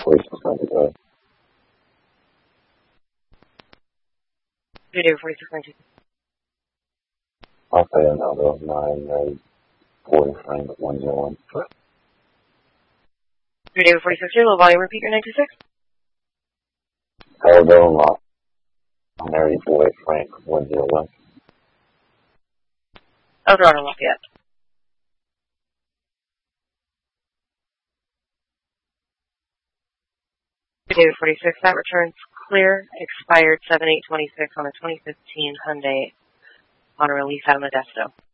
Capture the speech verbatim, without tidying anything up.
forty six ninety-five. Good day, forty-six ninety-six. Rafael Aldo, nine nine four Frank one zero one. Good day, forty-six here. Low volume, repeat your ninety-six. Aldo Lock, Mary Boy Frank one zero one. Eldorado Lafayette. Good day, forty-six. That returns clear. Expired seven eight twenty-six on a twenty fifteen Hyundai on release out of Modesto.